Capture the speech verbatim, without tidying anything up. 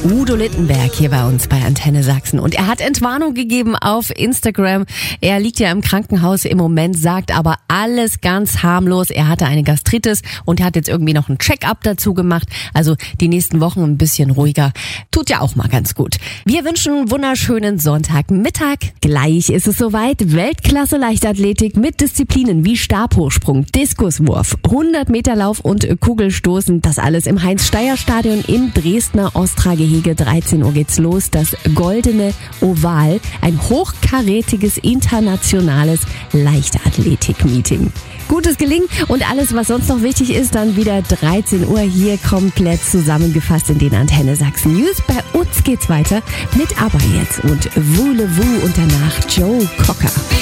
Udo Littenberg hier bei uns bei Antenne Sachsen. Und er hat Entwarnung gegeben auf Instagram. Er liegt ja im Krankenhaus im Moment, sagt aber alles ganz harmlos. Er hatte eine Gastritis und hat jetzt irgendwie noch ein Check-up dazu gemacht. Also die nächsten Wochen ein bisschen ruhiger. Tut ja auch mal ganz gut. Wir wünschen einen wunderschönen Sonntagmittag. Gleich ist es soweit. Weltklasse Leichtathletik mit Disziplinen wie Stabhochsprung, Diskuswurf, hundert Meter Lauf und Kugelstoßen. Das alles im Heinz-Steier-Stadion im Dresdner Ostra-Gehege. dreizehn Uhr geht's los. Das Goldene Oval. Ein hochkarätiges internationales Leichtathletik-Meeting. Gutes Gelingen und alles, was sonst noch wichtig ist, dann wieder dreizehn Uhr hier komplett zusammengefasst in den Antenne Sachsen News. Bei uns geht's weiter mit Aber jetzt und Voulez-vous und danach Joe Cocker.